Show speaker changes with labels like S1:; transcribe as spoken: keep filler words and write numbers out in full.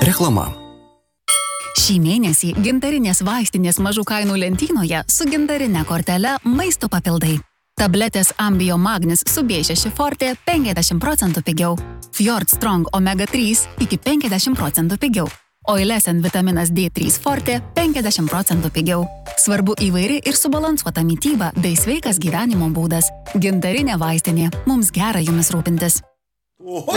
S1: Reklama.
S2: Šį mėnesį gintarinės vaistinės mažų kainų lentynoje su gintarine kortele maisto papildai. Tabletės Ambio Magnis su B šeši Forte penkiasdešimt procentų pigiau. Fjord Strong Omega trys iki penkiasdešimt procentų pigiau. Oilesen vitaminas D trys Forte penkiasdešimt procentų pigiau. Svarbu įvairi ir subalansuota mityba bei sveikas gyvenimo būdas. Gintarinė vaistinė. Mums gera jumis rūpintis.